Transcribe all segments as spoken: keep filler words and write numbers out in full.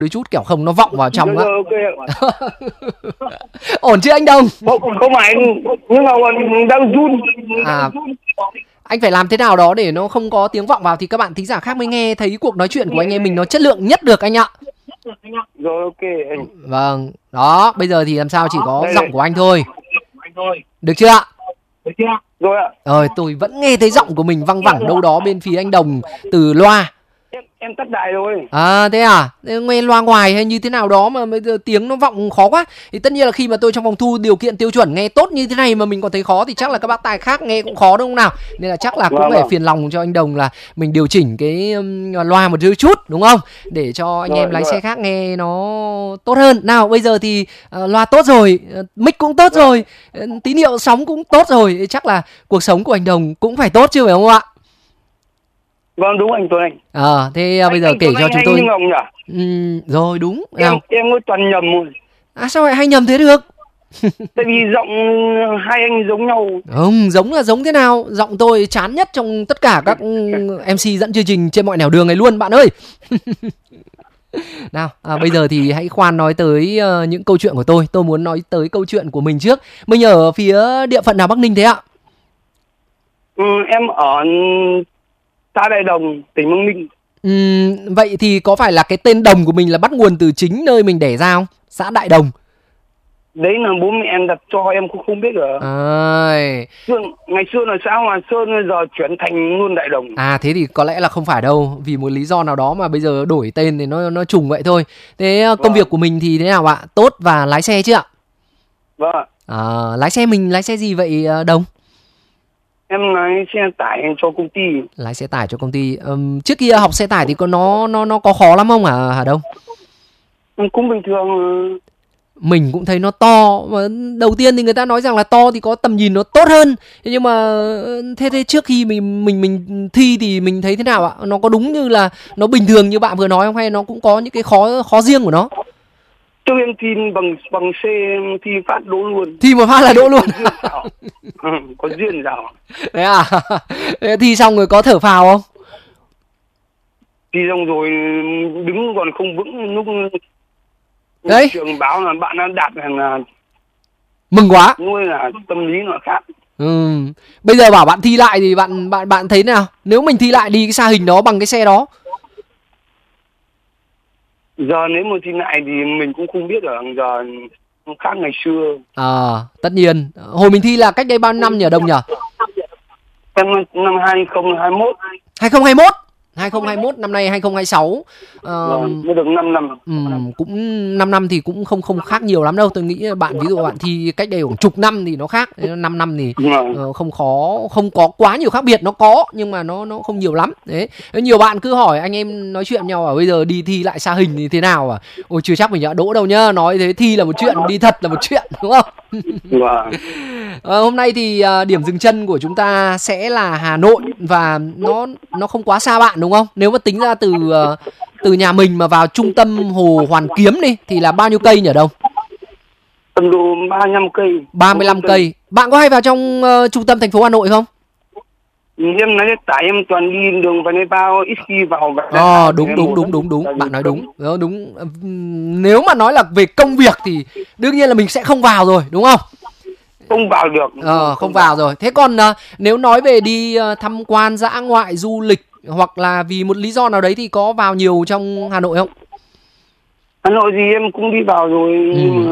đôi chút kẻo không nó vọng vào trong á. Ok. Ổn chưa anh Đồng? Không, không phải, nhưng mà còn đang run. À, anh phải làm thế nào đó để nó không có tiếng vọng vào thì các bạn thính giả khác mới nghe thấy cuộc nói chuyện của anh em mình nó chất lượng nhất được anh ạ. Rồi ok anh. Vâng, đó, bây giờ thì làm sao chỉ có đây, giọng đây. của anh thôi. Anh thôi. Được chưa ạ? Được chưa? Rồi ạ. Rồi, tôi vẫn nghe thấy giọng của mình văng vẳng đâu đó bên phía anh Đồng từ loa. Em em tắt đài rồi. À thế à? Thế nghe loa ngoài hay như thế nào đó mà bây giờ tiếng nó vọng khó quá. Thì tất nhiên là khi mà tôi trong phòng thu điều kiện tiêu chuẩn nghe tốt như thế này mà mình còn thấy khó thì chắc là các bác tài khác nghe cũng khó đúng không nào? Nên là chắc là cũng Vâng, phải vâng. phiền lòng cho anh Đồng là mình điều chỉnh cái um, loa một đôi chút đúng không? Để cho anh Rồi, em lái rồi. xe khác nghe nó tốt hơn. Nào bây giờ thì uh, loa tốt rồi, uh, mic cũng tốt rồi, uh, tín hiệu sóng cũng tốt rồi. Thì chắc là cuộc sống của anh Đồng cũng phải tốt chứ phải không ạ? Vâng đúng anh Tuấn Anh. Ờ, à, thế uh, bây giờ anh, kể Tuấn cho Anh chúng hay tôi. Như Ngọc nhỉ? Ừm, rồi đúng. Em Nào. em có toàn nhầm rồi. À sao lại hay nhầm thế được? Tại vì giọng hai anh giống nhau. Không, giống là giống thế nào? Giọng tôi chán nhất trong tất cả các em xê dẫn chương trình trên mọi nẻo đường này luôn bạn ơi. Nào, à, bây giờ thì hãy khoan nói tới uh, những câu chuyện của tôi. Tôi muốn nói tới câu chuyện của mình trước. Mình ở phía địa phận nào Bắc Ninh thế ạ? Ừ, em ở xã Đại Đồng, tỉnh Bắc Ninh. Uhm, vậy thì có phải là cái tên Đồng của mình là bắt nguồn từ chính nơi mình đẻ ra không? Xã Đại Đồng. Đấy là bố mẹ em đặt cho, em cũng không biết được. À, ngày xưa là xã Hòa Sơn, bây giờ chuyển thành luôn Đại Đồng. À thế thì có lẽ là không phải đâu. Vì một lý do nào đó mà bây giờ đổi tên thì nó nó trùng vậy thôi. Thế công Vâng. việc của mình thì thế nào ạ? Tốt và lái xe chứ ạ? Vâng. À, lái xe mình lái xe gì vậy Đồng? Em lái xe tải cho công ty. Lái xe tải cho công ty. Um, trước kia học xe tải thì có nó nó nó có khó lắm không hả Hà Đông? Cũng bình thường. Mình cũng thấy nó to. Đầu tiên thì người ta nói rằng là to thì có tầm nhìn nó tốt hơn. Nhưng mà thế thế trước khi mình mình mình thi thì mình thấy thế nào ạ? Nó có đúng như là nó bình thường như bạn vừa nói không, hay nó cũng có những cái khó khó riêng của nó? Trước em thi bằng bằng C, em thi phát đỗ luôn. Thi một phát là đỗ luôn. Có duyên rào. Thế à? Thế thi xong rồi có thở phào không? Thi xong rồi đứng còn không vững, lúc đấy trường báo là bạn đã đạt hàng là mừng quá. nuôi là tâm lý nó khác. Ừ. Bây giờ bảo bạn thi lại thì bạn bạn bạn thấy nào? Nếu mình thi lại đi cái xa hình đó bằng cái xe đó. Giờ nếu mà thi lại thì mình cũng không biết ở giờ nó khác ngày xưa. À, tất nhiên. Hồi mình thi là cách đây bao năm nhỉ Đồng nhỉ? Em năm hai không hai mốt. hai không hai mốt. hai không hai mốt, năm nay hai không hai sáu. Uh, vâng, mới được năm năm. Um, cũng năm năm thì cũng không không khác nhiều lắm đâu. Tôi nghĩ bạn ví dụ bạn thi cách đây khoảng chục năm thì nó khác. năm năm thì uh, không khó, không có quá nhiều khác biệt, nó có nhưng mà nó nó không nhiều lắm. Đấy. Nhiều bạn cứ hỏi anh em nói chuyện nhau à, bây giờ đi thi lại xa hình thì thế nào à? Ôi chưa chắc mình đã đỗ đâu nhá. Nói thế thi là một chuyện, đi thật là một chuyện, đúng không? Vâng. À, hôm nay thì uh, điểm dừng chân của chúng ta sẽ là Hà Nội và nó nó không quá xa bạn đúng không? Nếu mà tính ra từ uh, từ nhà mình mà vào trung tâm Hồ Hoàn Kiếm đi thì là bao nhiêu cây nhỉ Đồng? Tầm độ ba mươi lăm cây. ba mươi lăm cây. Bạn có hay vào trong uh, trung tâm thành phố Hà Nội không? Em nói tại em toàn đi đường Văn Bao, ít khi vào. Ờ đúng đúng đúng đúng đúng, bạn nói đúng. Đó, đúng. Nếu mà nói là về công việc thì đương nhiên là mình sẽ không vào rồi, đúng không? Không vào được. Ờ không vào rồi. Thế còn uh, nếu nói về đi uh, tham quan dã ngoại du lịch hoặc là vì một lý do nào đấy thì có vào nhiều trong Hà Nội không? Hà Nội thì em cũng đi vào rồi. Ừ. Nhưng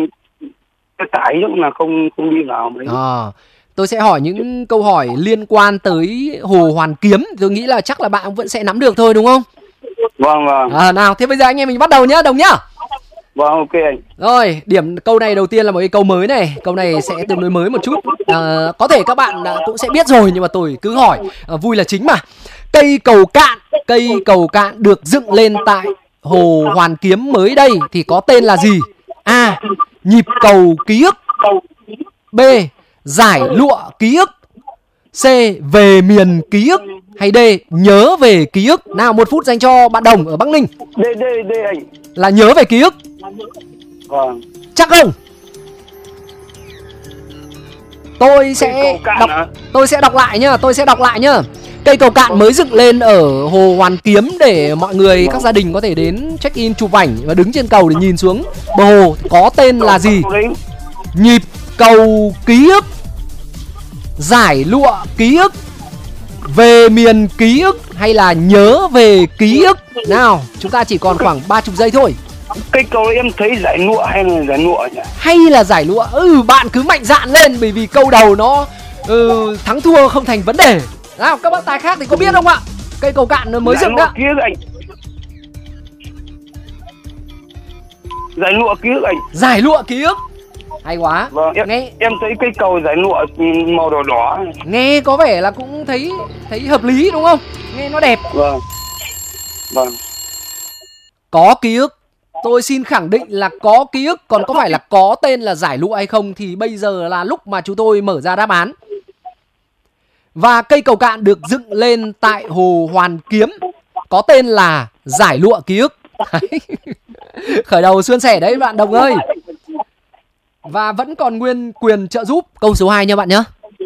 mà tải cũng là không không đi vào mấy. À, tôi sẽ hỏi những câu hỏi liên quan tới Hồ Hoàn Kiếm. Tôi nghĩ là chắc là bạn vẫn sẽ nắm được thôi đúng không? Vâng vâng. À, nào thế bây giờ anh em mình bắt đầu nhá Đồng nhá. Vâng ok anh. Rồi, điểm câu này đầu tiên là một cái câu mới này. Câu này sẽ tương đối mới một chút. à, Có thể các bạn cũng sẽ biết rồi nhưng mà tôi cứ hỏi, à, vui là chính mà. Cây cầu cạn, cây cầu cạn được dựng lên tại Hồ Hoàn Kiếm mới đây thì có tên là gì? A. Nhịp cầu ký ức. B. Giải lụa ký ức. C. Về miền ký ức. Hay D. Nhớ về ký ức. Nào một phút dành cho bạn Đồng ở Bắc Ninh. D D D anh. Là nhớ về ký ức. Vâng. Chắc không? Tôi sẽ đọc, tôi sẽ đọc lại nhá, tôi sẽ đọc lại nhá. Cây cầu cạn mới dựng lên ở Hồ Hoàn Kiếm để mọi người, các gia đình có thể đến check in chụp ảnh và đứng trên cầu để nhìn xuống bờ hồ. Có tên là gì? Nhịp cầu ký ức, giải lụa ký ức, về miền ký ức, hay là nhớ về ký ức. Nào, chúng ta chỉ còn khoảng ba mươi giây thôi. Cây cầu em thấy giải lụa hay là giải lụa nhỉ? Hay là giải lụa? Ừ, bạn cứ mạnh dạn lên, bởi vì câu đầu nó ừ, thắng thua không thành vấn đề. Nào, các bác tài khác thì có biết không ạ? Cây cầu cạn nó mới dựng đó. Ký ức anh. Giải lụa ký ức anh. Giải lụa ký ức. Hay quá. Vâng, em, nghe em thấy cây cầu giải lụa màu đỏ đỏ. Nghe có vẻ là cũng thấy thấy hợp lý đúng không? Nghe nó đẹp. Vâng. Vâng. Có ký ức. Tôi xin khẳng định là có ký ức. Còn có phải là có tên là giải lụa hay không thì bây giờ là lúc mà chúng tôi mở ra đáp án. Và cây cầu cạn được dựng lên tại Hồ Hoàn Kiếm, có tên là giải lụa ký ức. Khởi đầu suôn sẻ đấy bạn Đồng ơi. Và vẫn còn nguyên quyền trợ giúp. Câu số hai nha bạn nhé.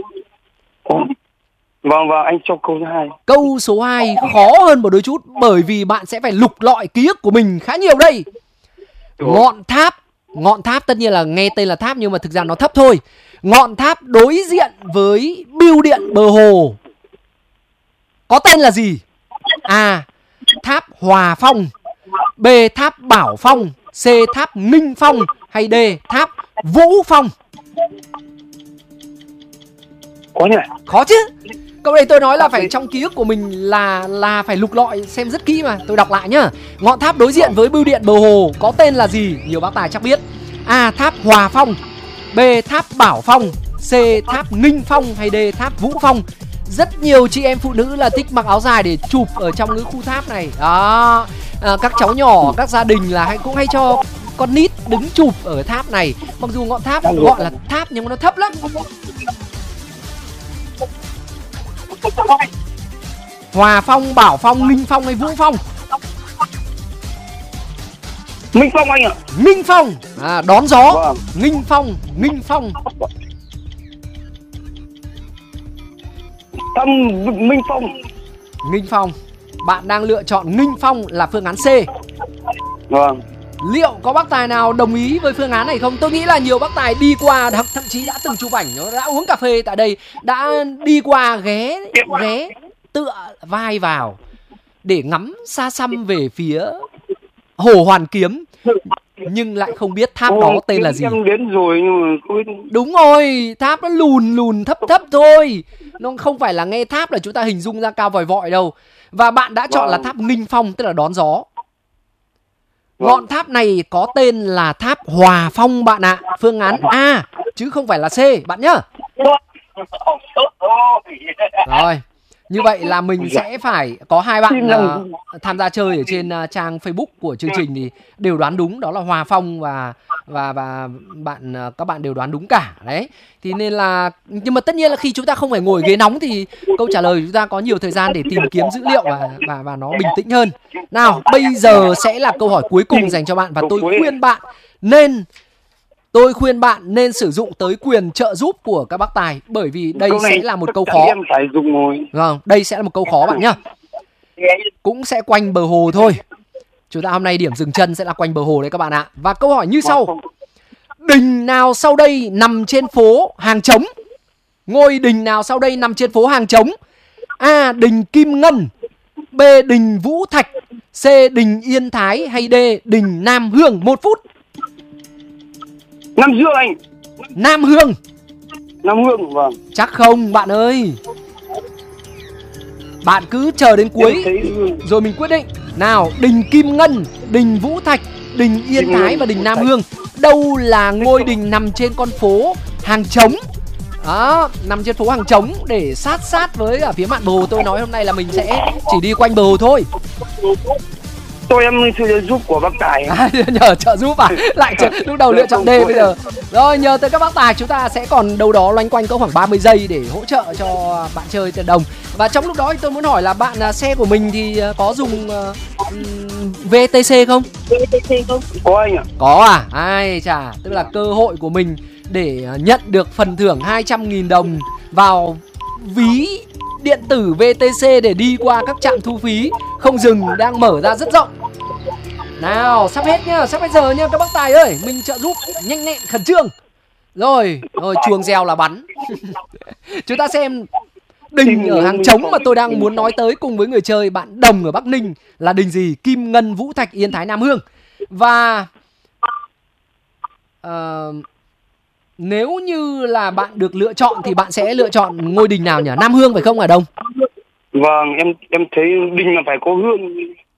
Vâng, vâng, anh cho câu thứ hai. Câu số hai khó hơn một đôi chút, bởi vì bạn sẽ phải lục lọi ký ức của mình khá nhiều đây. Ngọn tháp. Ngọn tháp tất nhiên là nghe tên là tháp nhưng mà thực ra nó thấp thôi. Ngọn tháp đối diện với bưu điện bờ hồ có tên là gì? A. Tháp Hòa Phong, B. Tháp Bảo Phong, C. Tháp Ninh Phong, hay D. Tháp Vũ Phong? Có nhỉ? Khó chứ. Câu này tôi nói là phải trong ký ức của mình là là phải lục lọi xem rất kỹ mà. Tôi đọc lại nhá. Ngọn tháp đối diện với bưu điện bờ hồ có tên là gì? Nhiều bác tài chắc biết. A. Tháp Hòa Phong, B. Tháp Bảo Phong, C. Tháp Ninh Phong, hay D. Tháp Vũ Phong? Rất nhiều chị em phụ nữ là thích mặc áo dài để chụp ở trong cái khu tháp này. Đó. À, các cháu nhỏ, các gia đình là hay cũng hay cho con nít đứng chụp ở tháp này. Mặc dù ngọn tháp gọi là tháp nhưng mà nó thấp lắm. Hòa Phong, Bảo Phong, Ninh Phong hay Vũ Phong? Minh Phong anh ạ. Ninh Phong. À, đón gió. Vâng. Ninh Phong, Ninh Phong. Tâm Minh Phong. Ninh Phong. Bạn đang lựa chọn Ninh Phong là phương án C. Vâng. Liệu có bác tài nào đồng ý với phương án này không? Tôi nghĩ là nhiều bác tài đi qua, thậm chí đã từng chụp ảnh, đã uống cà phê tại đây, đã đi qua ghé ghé tựa vai vào để ngắm xa xăm về phía Hồ Hoàn Kiếm, nhưng lại không biết tháp đó tên là gì. Em đến rồi nhưng mà không... Đúng rồi, tháp nó lùn lùn thấp thấp thôi. Nó không phải là nghe tháp là chúng ta hình dung ra cao vòi vọi đâu. Và bạn đã chọn là tháp Ninh Phong, tức là đón gió. Ngọn tháp này có tên là tháp Hòa Phong bạn ạ. Phương án A chứ không phải là C bạn nhá. Rồi, như vậy là mình sẽ phải có hai bạn uh, tham gia chơi ở trên uh, trang Facebook của chương trình thì đều đoán đúng, đó là Hòa Phong và và và bạn uh, các bạn đều đoán đúng cả đấy. Thì nên là, nhưng mà tất nhiên là khi chúng ta không phải ngồi ghế nóng thì câu trả lời chúng ta có nhiều thời gian để tìm kiếm dữ liệu và và và nó bình tĩnh hơn. Nào, bây giờ sẽ là câu hỏi cuối cùng dành cho bạn và tôi khuyên bạn nên Tôi khuyên bạn nên sử dụng tới quyền trợ giúp của các bác tài, bởi vì đây sẽ là một câu khó. Em phải dùng rồi. Vâng, đây sẽ là một câu khó bạn nhá. Cũng sẽ quanh bờ hồ thôi. Chúng ta hôm nay điểm dừng chân sẽ là quanh bờ hồ đấy các bạn ạ. Và câu hỏi như sau. Đình nào sau đây nằm trên phố Hàng Trống? Ngôi đình nào sau đây nằm trên phố Hàng Trống? A. Đình Kim Ngân, B. Đình Vũ Thạch, C. Đình Yên Thái, hay D. Đình Nam Hương? Một phút. Nam Dương anh. Nam Hương. Nam Hương, vâng. Chắc không bạn ơi. Bạn cứ chờ đến cuối rồi mình quyết định. Nào, đình Kim Ngân, đình Vũ Thạch, đình Yên Kim Thái và đình Nam Hương. Đâu là ngôi đình nằm trên con phố Hàng Trống? Đó, nằm trên phố Hàng Trống để sát sát với ở phía mạn bờ hồ. Tôi nói hôm nay là mình sẽ chỉ đi quanh bờ hồ thôi. Tôi em sự giúp của bác tài. À, nhờ trợ giúp à? Lại trợ, lúc đầu lựa chọn D bây giờ. Rồi, nhờ tới các bác tài chúng ta sẽ còn đâu đó loanh quanh cỡ khoảng ba mươi giây để hỗ trợ cho bạn chơi tiền đồng. Và trong lúc đó thì tôi muốn hỏi là bạn à, xe của mình thì có dùng uh, vê tê xê không? vê tê xê không? Có anh ạ. Có à? Ai chà, tức là cơ hội của mình để nhận được phần thưởng hai trăm nghìn đồng vào ví điện tử vê tê xê để đi qua các trạm thu phí không dừng đang mở ra rất rộng. Nào, sắp hết nhá, sắp hết giờ nhá các bác tài ơi. Mình trợ giúp nhanh nhẹn khẩn trương. Rồi, rồi chuông reo là bắn. Chúng ta xem đình ở hàng trống mà tôi đang muốn nói tới cùng với người chơi bạn Đồng ở Bắc Ninh là đình gì? Kim Ngân, Vũ Thạch, Yên Thái, Nam Hương. Và uh, nếu như là bạn được lựa chọn thì bạn sẽ lựa chọn ngôi đình nào nhỉ? Nam Hương phải không hả Đồng? Vâng, em em thấy đình là phải có hương.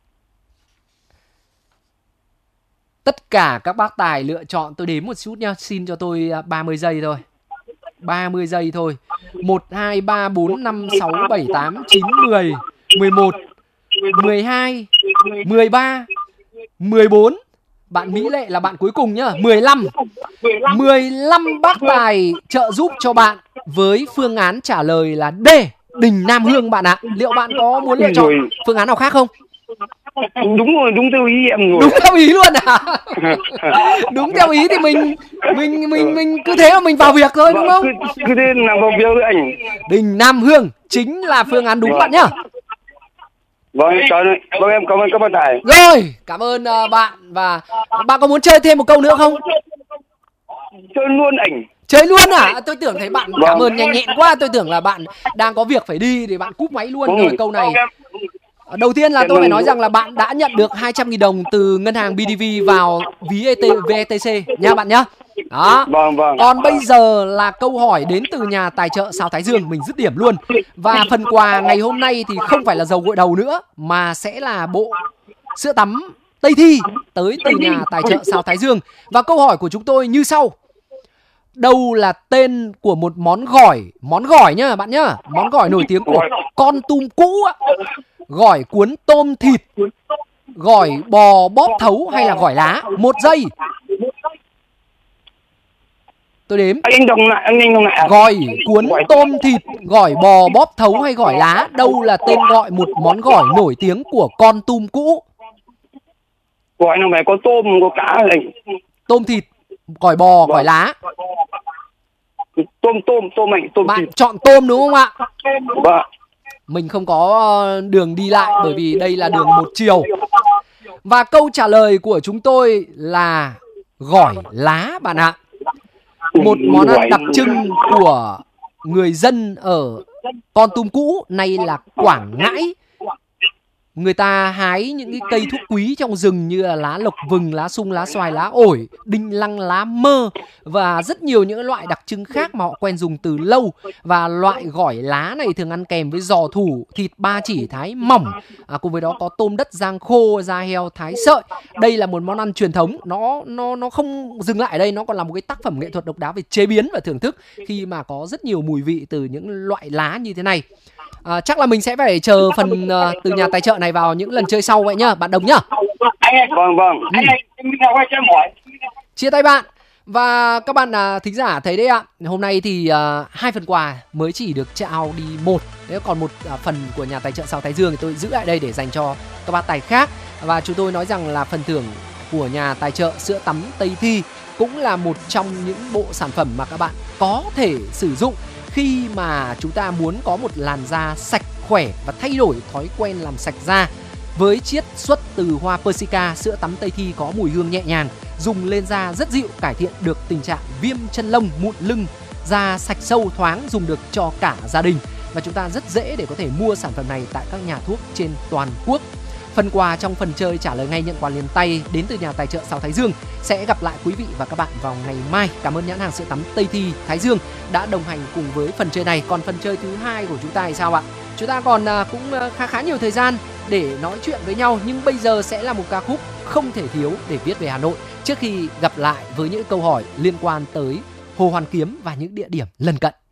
Tất cả các bác tài lựa chọn, tôi đếm một chút nhá, xin cho tôi ba mươi giây thôi. ba mươi giây thôi. một, hai, ba, bốn, năm, sáu, bảy, tám, chín, mười, mười một, mười hai, mười ba, mười bốn. Bạn Mỹ Lệ là bạn cuối cùng nhá. mười lăm. mười lăm bác tài trợ giúp cho bạn với phương án trả lời là D, đình Nam Hương bạn ạ. Liệu bạn có muốn lựa chọn phương án nào khác không? Đúng rồi, đúng theo ý em rồi. Đúng theo ý luôn à? Đúng theo ý thì mình mình mình mình cứ thế mà mình vào việc thôi đúng không? Cứ, cứ thế làm vào việc với anh. Đình Nam Hương chính là phương án đúng bạn nhá. Vâng, chào, vâng em cảm ơn các bác tài. Rồi, cảm ơn uh, bạn. Và bạn có muốn chơi thêm một câu nữa không? Chơi luôn ảnh. Chơi luôn à? Tôi tưởng thấy bạn cảm ơn nhanh nhẹn quá. Tôi tưởng là bạn đang có việc phải đi thì bạn cúp máy luôn. Rồi câu này đầu tiên là tôi phải nói rằng là bạn đã nhận được hai trăm nghìn đồng từ ngân hàng bê đê vê vào ví vê tê xê nha bạn nhá. Đó. Vâng, vâng. Còn bây giờ là câu hỏi đến từ nhà tài trợ Sao Thái Dương, mình dứt điểm luôn. Và phần quà ngày hôm nay thì không phải là dầu gội đầu nữa mà sẽ là bộ sữa tắm Tây Thi tới từ nhà tài trợ Sao Thái Dương. Và câu hỏi của chúng tôi như sau: đâu là tên của một món gỏi, món gỏi nhá bạn nhá, món gỏi nổi tiếng của Kon Tum cũ á. Gỏi cuốn tôm thịt, gỏi bò bóp thấu hay là gỏi lá? Một giây. Tôi đếm. Anh đồng lại, anh anh đồng lại. Gỏi cuốn tôm thịt, gỏi bò bóp thấu hay gỏi lá? Đâu là tên gọi một món gỏi nổi tiếng của Kon Tum cũ? Gỏi nó phải có tôm, có cá này. Tôm thịt, gỏi bò, gỏi lá. Tôm, tôm, tôm này, tôm Bạn thịt. chọn tôm đúng không ạ? Vâng. Mình không có đường đi lại bởi vì đây là đường một chiều. Và câu trả lời của chúng tôi là gỏi lá bạn ạ. Một món ăn đặc trưng của người dân ở Kon Tum cũ, nay là Quảng Ngãi. Người ta hái những cái cây thuốc quý trong rừng như là lá lộc vừng, lá sung, lá xoài, lá ổi, đinh lăng, lá mơ và rất nhiều những loại đặc trưng khác mà họ quen dùng từ lâu. Và loại gỏi lá này thường ăn kèm với giò thủ, thịt ba chỉ thái mỏng, à, cùng với đó có tôm đất rang khô, da heo thái sợi. Đây là một món ăn truyền thống, nó nó nó không dừng lại ở đây, nó còn là một cái tác phẩm nghệ thuật độc đáo về chế biến và thưởng thức khi mà có rất nhiều mùi vị từ những loại lá như thế này. À, chắc là mình sẽ phải chờ phần uh, từ nhà tài trợ này vào những lần chơi sau vậy nhá, bạn Đồng nhá. Vâng, vâng. Ừ. Chia tay bạn. Và các bạn uh, thính giả thấy đấy ạ, hôm nay thì uh, hai phần quà mới chỉ được trao đi một. Nếu còn một uh, phần của nhà tài trợ Sao Thái Dương thì tôi giữ lại đây để dành cho các bác tài khác. Và chúng tôi nói rằng là phần thưởng của nhà tài trợ sữa tắm Tây Thi cũng là một trong những bộ sản phẩm mà các bạn có thể sử dụng khi mà chúng ta muốn có một làn da sạch khỏe và thay đổi thói quen làm sạch da. Với chiết xuất từ hoa Persica, sữa tắm Tây Thi có mùi hương nhẹ nhàng, dùng lên da rất dịu, cải thiện được tình trạng viêm chân lông, mụn lưng, da sạch sâu thoáng, dùng được cho cả gia đình. Và chúng ta rất dễ để có thể mua sản phẩm này tại các nhà thuốc trên toàn quốc. Phần quà trong phần chơi trả lời ngay nhận quà liền tay đến từ nhà tài trợ Sao Thái Dương sẽ gặp lại quý vị và các bạn vào ngày mai. Cảm ơn nhãn hàng sữa tắm Tây Thi Thái Dương đã đồng hành cùng với phần chơi này. Còn phần chơi thứ hai của chúng ta thì sao ạ? Chúng ta còn cũng khá khá nhiều thời gian để nói chuyện với nhau, nhưng bây giờ sẽ là một ca khúc không thể thiếu để viết về Hà Nội trước khi gặp lại với những câu hỏi liên quan tới Hồ Hoàn Kiếm và những địa điểm lân cận.